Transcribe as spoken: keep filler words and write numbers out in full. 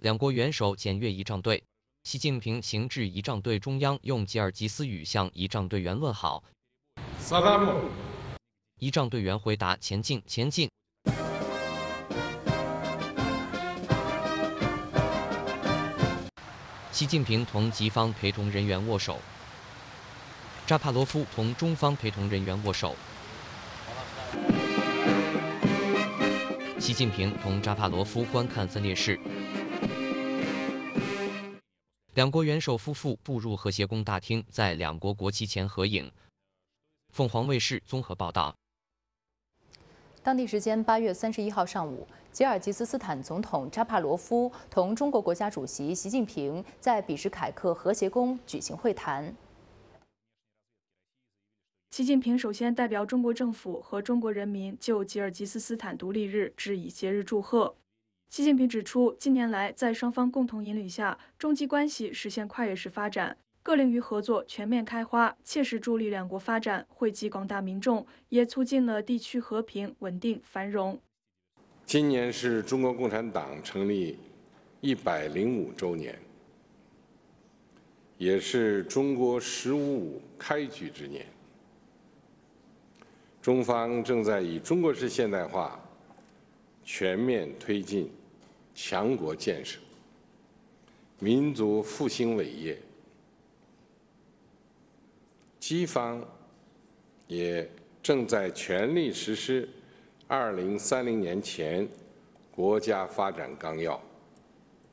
两国元首检阅仪仗队。习近平行至仪仗队中央，用吉尔吉斯语向仪仗队员问好。仪仗队员回答：“前进，前进。”习近平同吉方陪同人员握手。扎帕罗夫同中方陪同人员握手。习近平同扎帕罗夫观看分列式。两国元首夫妇步入和谐宫大厅，在两国国旗前合影。凤凰卫视综合报道。 当地时间八月三十一号上午，吉尔吉斯斯坦总统扎帕罗夫同中国国家主席习近平在比什凯克和谐宫举行会谈。 习近平首先代表中国政府和中国人民就吉尔吉斯斯坦独立日致以节日祝贺。习近平指出，近年来在双方共同引领下，中吉关系实现跨越式发展，各领域合作全面开花，切实助力两国发展，惠及广大民众，也促进了地区和平、稳定、繁荣。 今年是中国共产党成立一百零五周年，也是中国“十五五”开局之年。中方正在以中国式现代化全面推进强国建设、民族复兴伟业。基方也正在全力实施二零三零年前国家发展纲要。